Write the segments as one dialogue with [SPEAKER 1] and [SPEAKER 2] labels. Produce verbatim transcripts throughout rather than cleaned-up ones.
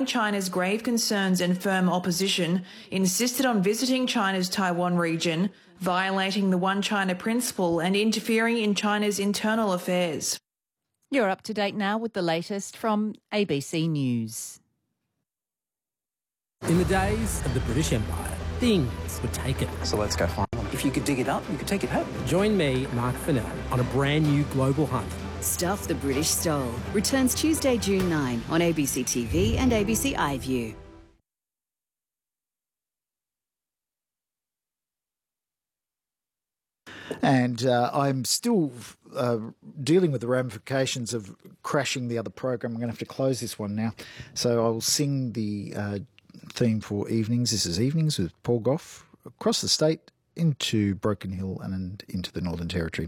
[SPEAKER 1] China's grave concerns and firm opposition, insisted on visiting China's Taiwan region, violating the One China principle and interfering in China's internal affairs.
[SPEAKER 2] You're up to date now with the latest from A B C News.
[SPEAKER 3] In the days of the British Empire, things were taken.
[SPEAKER 4] So let's go find them. If you could dig it up, you could take it home.
[SPEAKER 3] Join me, Mark Fennell, on a brand new global hunt.
[SPEAKER 5] Stuff the British Stole returns Tuesday, June ninth on A B C T V and A B C iView.
[SPEAKER 6] And uh, I'm still uh, dealing with the ramifications of crashing the other program. I'm going to have to close this one now. So I'll sing the uh, theme for Evenings. This is Evenings with Paul Gough, across the state into Broken Hill and into the Northern Territory.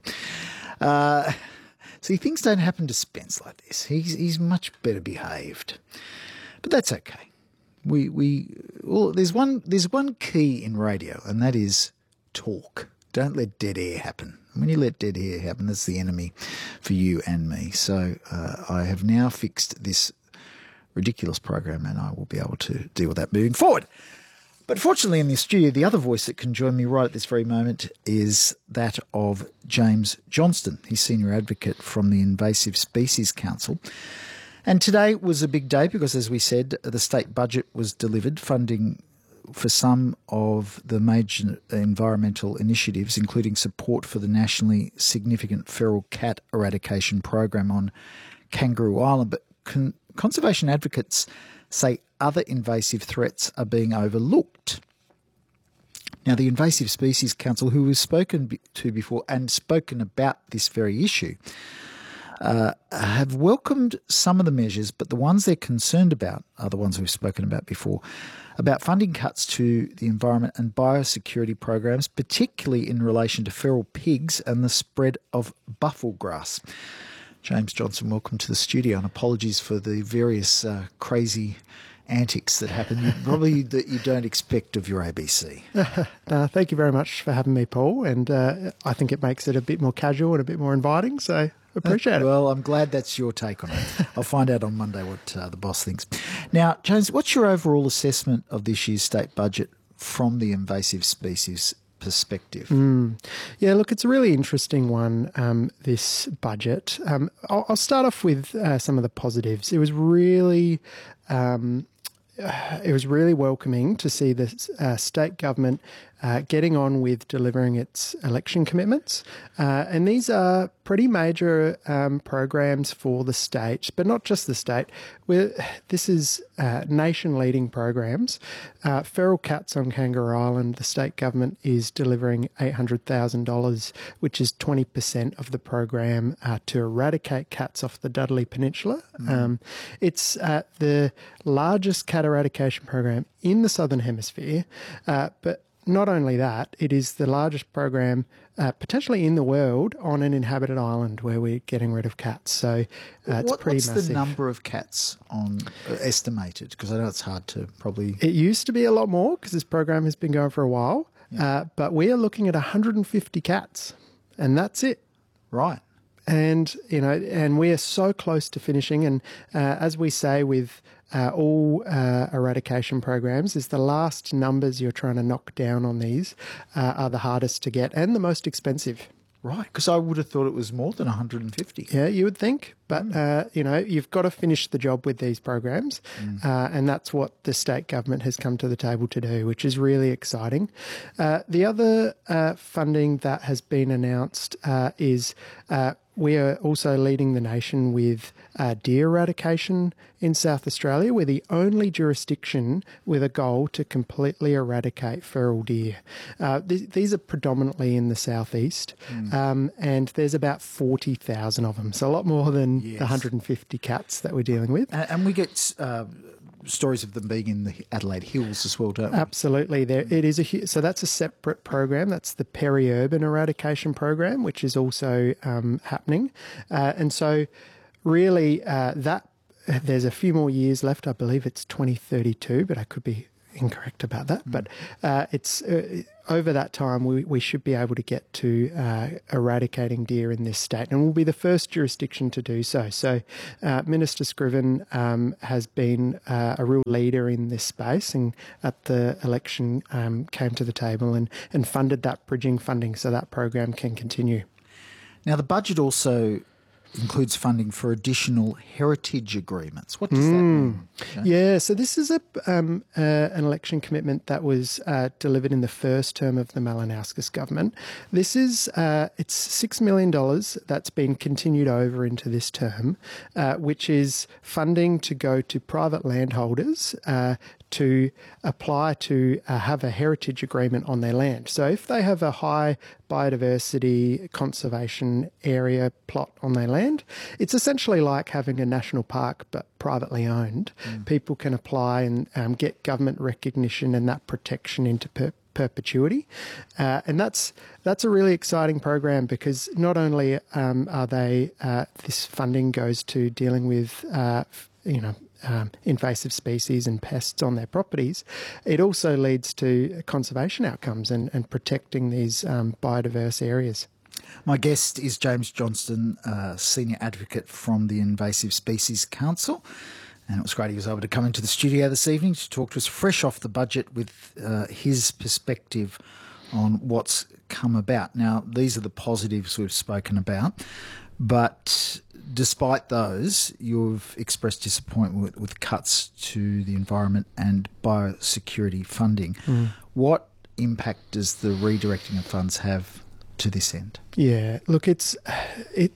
[SPEAKER 6] Uh, see, things don't happen to Spence like this. He's he's much better behaved, but that's okay. We we well, there's one there's one key in radio, and that is talk. Don't let dead air happen. When you let dead air happen, that's the enemy for you and me. So uh, I have now fixed this ridiculous program, and I will be able to deal with that moving forward. But fortunately in the studio, the other voice that can join me right at this very moment is that of James Johnston. He's Senior Advocate from the Invasive Species Council. And today was a big day because, as we said, the state budget was delivered, funding for some of the major environmental initiatives, including support for the nationally significant feral cat eradication program on Kangaroo Island. But con- conservation advocates say other invasive threats are being overlooked. Now, the Invasive Species Council, who we've spoken to before and spoken about this very issue, uh, have welcomed some of the measures, but the ones they're concerned about are the ones we've spoken about before, about funding cuts to the environment and biosecurity programs, particularly in relation to feral pigs and the spread of buffel grass. James Johnston, welcome to the studio, and apologies for the various uh, crazy antics that happen, you, probably that you don't expect of your A B C.
[SPEAKER 7] uh, thank you very much for having me, Paul, and uh, I think it makes it a bit more casual and a bit more inviting, so appreciate it.
[SPEAKER 6] Well, I'm glad that's your take on it. I'll find out on Monday what uh, the boss thinks. Now, James, what's your overall assessment of this year's state budget from the invasive species perspective?
[SPEAKER 7] Mm. Yeah, look, it's a really interesting one, um, this budget. Um, I'll, I'll start off with uh, some of the positives. It was really... Um, It was really welcoming to see the uh, state government uh, getting on with delivering its election commitments. Uh, and these are pretty major um, programs for the state, but not just the state. We're, this is uh, nation-leading programs. Uh, feral cats on Kangaroo Island, the state government is delivering eight hundred thousand dollars, which is twenty percent of the program uh, to eradicate cats off the Dudley Peninsula. Mm. Um, it's uh, the largest cat eradication program in the Southern Hemisphere, uh, but not only that, it is the largest program uh, potentially in the world on an inhabited island where we're getting rid of cats. So uh, it's
[SPEAKER 6] what,
[SPEAKER 7] pretty
[SPEAKER 6] what's
[SPEAKER 7] massive.
[SPEAKER 6] What's the number of cats on uh, estimated? Because I know it's hard to probably...
[SPEAKER 7] It used to be a lot more because this program has been going for a while, yeah. uh, but we are looking at one hundred fifty cats, and that's it.
[SPEAKER 6] Right.
[SPEAKER 7] And, you know, and we are so close to finishing. And uh, as we say with uh, all uh, eradication programs, is the last numbers you're trying to knock down on these uh, are the hardest to get and the most expensive.
[SPEAKER 6] Right, because I would have thought it was more than one hundred fifty.
[SPEAKER 7] Yeah, you would think. But, mm. uh, you know, you've got to finish the job with these programs. Mm. Uh, and that's what the state government has come to the table to do, which is really exciting. Uh, the other uh, funding that has been announced uh, is uh, we are also leading the nation with uh, deer eradication in South Australia. We're the only jurisdiction with a goal to completely eradicate feral deer. Uh, th- these are predominantly in the southeast, mm. um, and there's about forty thousand of them, so a lot more than yes. the one hundred fifty cats that we're dealing with.
[SPEAKER 6] And, and we get... Uh, stories of them being in the Adelaide Hills as well, don't we?
[SPEAKER 7] Absolutely. There, it is a so that's a separate program. That's the peri-urban eradication program, which is also um, happening. Uh, and so, really, uh, that there's a few more years left. I believe it's twenty thirty-two, but I could be incorrect about that. Mm. But uh, it's uh, over that time we, we should be able to get to uh, eradicating deer in this state, and we'll be the first jurisdiction to do so. So uh, Minister Scriven um, has been uh, a real leader in this space, and at the election um, came to the table and, and funded that bridging funding so that program can continue.
[SPEAKER 6] Now, the budget also includes funding for additional heritage agreements. What does mm. that mean? Okay.
[SPEAKER 7] Yeah, so this is a um, uh, an election commitment that was uh, delivered in the first term of the Malinauskas government. This is uh, it's six million dollars that's been continued over into this term, uh, which is funding to go to private landholders uh, to apply to uh, have a heritage agreement on their land. So if they have a high biodiversity conservation area plot on their land, it's essentially like having a national park but privately owned. Mm. People can apply and um, get government recognition and that protection into per- perpetuity. Uh, and that's that's a really exciting program because not only um, are they, uh, this funding goes to dealing with, uh, you know, Um, invasive species and pests on their properties, it also leads to conservation outcomes and, and protecting these um, biodiverse areas.
[SPEAKER 6] My guest is James Johnston, uh, Senior Advocate from the Invasive Species Council. And it was great he was able to come into the studio this evening to talk to us fresh off the budget with uh, his perspective on what's come about. Now, these are the positives we've spoken about, but despite those, you've expressed disappointment with, with cuts to the environment and biosecurity funding. Mm. What impact does the redirecting of funds have to this end?
[SPEAKER 7] Yeah, look, it's it.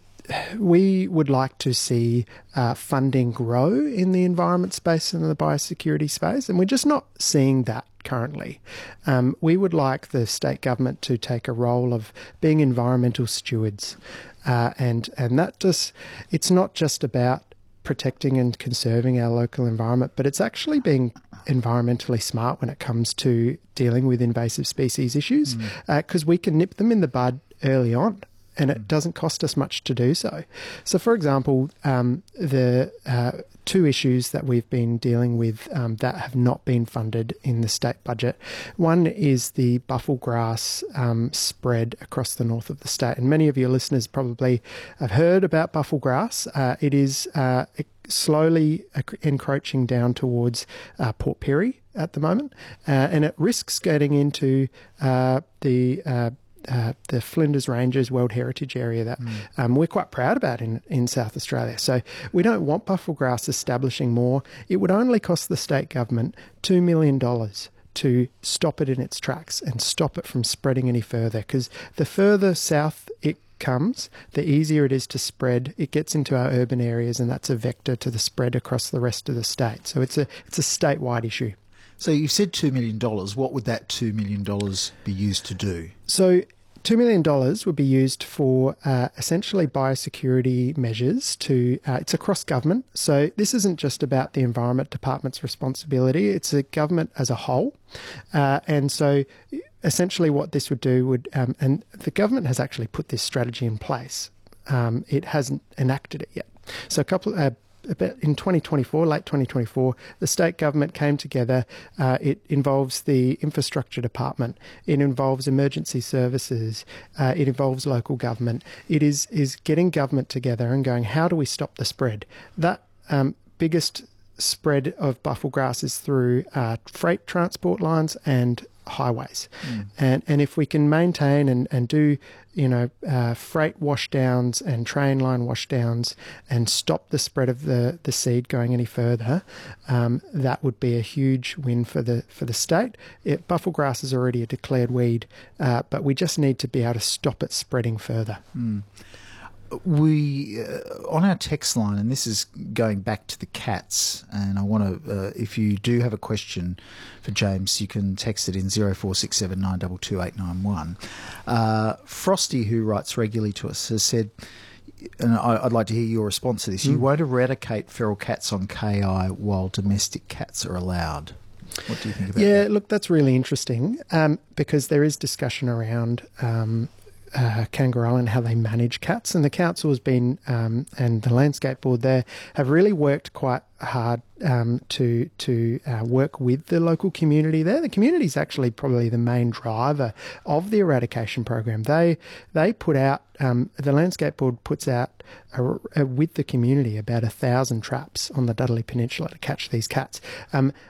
[SPEAKER 7] We would like to see uh, funding grow in the environment space and the biosecurity space, and we're just not seeing that currently. Um, we would like the state government to take a role of being environmental stewards. Uh, and and that just, it's not just about protecting and conserving our local environment, but it's actually being environmentally smart when it comes to dealing with invasive species issues, because mm. uh, we can nip them in the bud early on, and it doesn't cost us much to do so. So, for example, um, the uh, two issues that we've been dealing with um, that have not been funded in the state budget. One is the buffel grass um, spread across the north of the state. And many of your listeners probably have heard about buffel grass. Uh, it is uh, slowly encroaching down towards uh, Port Pirie at the moment, uh, and it risks getting into uh, the uh, Uh, the Flinders Ranges World Heritage Area that mm. um, we're quite proud about in, in South Australia. So we don't want buffel grass establishing more. It would only cost the state government two million dollars to stop it in its tracks and stop it from spreading any further, because the further south it comes, the easier it is to spread. It gets into our urban areas, and that's a vector to the spread across the rest of the state. So it's a it's a statewide issue.
[SPEAKER 6] So you've said two million dollars. What would that two million dollars be used to do?
[SPEAKER 7] So two million dollars would be used for uh, essentially biosecurity measures to, uh, it's across government. So this isn't just about the Environment Department's responsibility, it's a government as a whole. Uh, and so essentially what this would do would, um, and the government has actually put this strategy in place. Um, it hasn't enacted it yet. So a couple uh, in twenty twenty-four, late twenty twenty-four, the state government came together. Uh, it involves the infrastructure department. It involves emergency services. Uh, it involves local government. It is is getting government together and going, how do we stop the spread? That um, biggest spread of buffel grass is through uh, freight transport lines and highways. Mm. And and if we can maintain and, and do, you know, uh, freight washdowns and train line washdowns and stop the spread of the, the seed going any further, um, that would be a huge win for the for the state. It, buffel grass is already a declared weed, uh, but we just need to be able to stop it spreading further.
[SPEAKER 6] Mm. We, uh, on our text line, and this is going back to the cats, and I want to, uh, if you do have a question for James, you can text it in zero four six seven nine two two eight nine one. Uh, Frosty, who writes regularly to us, has said, and I, I'd like to hear your response to this, mm. you won't eradicate feral cats on K I while domestic cats are allowed. What do you think about
[SPEAKER 7] yeah,
[SPEAKER 6] that?
[SPEAKER 7] Look, that's really interesting um, because there is discussion around um, uh, Kangaroo Island, how they manage cats. And the council has been, um, and the landscape board there, have really worked quite hard um, to to uh, work with the local community there. The community is actually probably the main driver of the eradication program. They they put out, um, the landscape board puts out a, a, with the community about a thousand traps on the Dudley Peninsula to catch these cats. Um,